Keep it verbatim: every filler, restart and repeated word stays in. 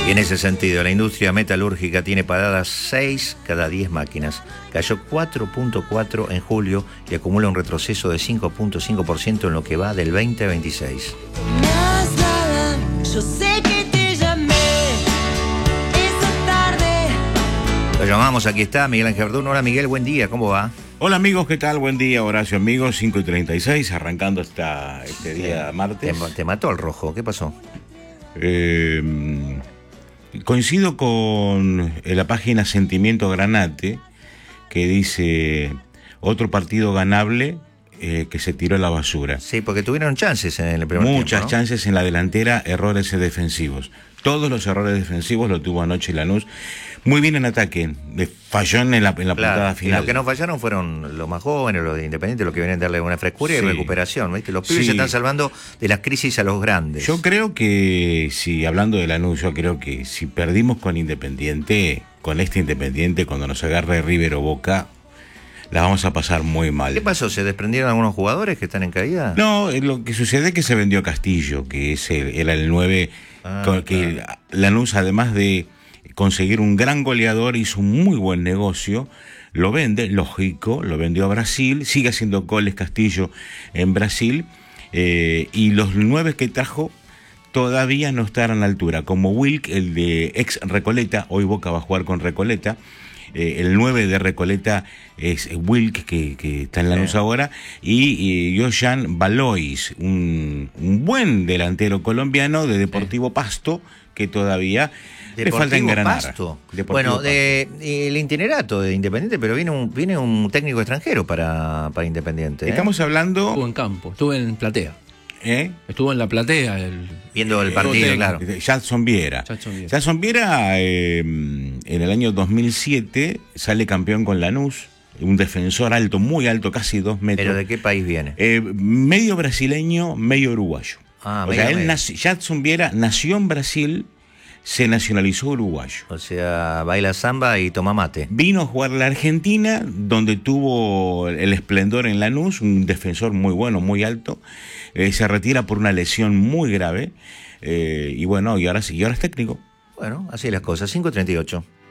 Y en ese sentido, la industria metalúrgica tiene paradas seis cada diez máquinas. Cayó cuatro punto cuatro en julio y acumula un retroceso de cinco punto cinco por ciento en lo que va del veinte veintiséis. Yo sé que te llamé esa tarde. Lo llamamos, aquí está Miguel Ángel Verdún. Hola Miguel, buen día, ¿cómo va? Hola amigos, ¿qué tal? Buen día, Horacio, amigos, cinco y treinta y seis, arrancando esta, este día Sí. martes. Te, te mató el rojo, ¿qué pasó? Eh, coincido con la página Sentimiento Granate, que dice, otro partido ganable eh, que se tiró a la basura. Sí, porque tuvieron chances en el primer Muchas tiempo, ¿no? chances en la delantera, errores defensivos. Todos los errores defensivos lo tuvo anoche Lanús. Muy bien en ataque, falló en la, en la Claro, puntada y final. los que no fallaron fueron los más jóvenes, los de Independiente, los que vienen a darle una frescura y Sí. recuperación, ¿viste? Los pibes Sí. se están salvando de las crisis a los grandes. Yo creo que, si hablando de Lanús, yo creo que si perdimos con Independiente, con este Independiente, cuando nos agarre River o Boca, la vamos a pasar muy mal. ¿Qué pasó? ¿Se desprendieron algunos jugadores que están en caída? No, eh, lo que sucede es que se vendió Castillo, que es el- era el nueve, Ah, con- que claro. Lanús, además de conseguir un gran goleador, hizo un muy buen negocio, lo vende, lógico, lo vendió a Brasil, sigue haciendo goles Castillo en Brasil, eh, y los nueve que trajo todavía no están a la altura, como Wilk, el de ex Recoleta, hoy Boca va a jugar con Recoleta. Eh, el nueve de Recoleta es Wilk, que, que está en Lanús Sí. ahora, y, y Johan Valois, un, un buen delantero colombiano de Deportivo Pasto, que todavía le falta Deportivo engranar. Pasto. Deportivo Bueno, Pasto. de, el itinerato de Independiente, pero viene un, viene un técnico extranjero para, para Independiente. ¿eh? Estamos Estuvo hablando... en campo, estuvo en platea. ¿eh? Estuvo en la platea. El, Viendo el el partido, técnico. claro. Jadson Viera. Jadson Viera. Jadson Viera, eh, en el año dos mil siete, sale campeón con Lanús, un defensor alto, muy alto, casi dos metros. ¿Pero de qué país viene? Eh, medio brasileño, medio uruguayo. Ah, o medio, sea, él medio. nació, Jadson Viera nació en Brasil, se nacionalizó uruguayo. O sea, baila samba y toma mate. Vino a jugar a la Argentina, donde tuvo el esplendor en Lanús, un defensor muy bueno, muy alto. Eh, se retira por una lesión muy grave. Eh, y bueno, y ahora sí, y ahora es técnico. Bueno, así las cosas. cinco treinta y ocho.